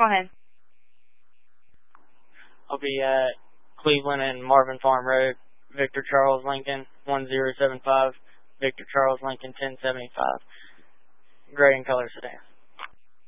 Go ahead. I'll be at Cleveland and Marvin Farm Road, Victor Charles Lincoln, 1075, Victor Charles Lincoln, 1075. Gray and color sedan.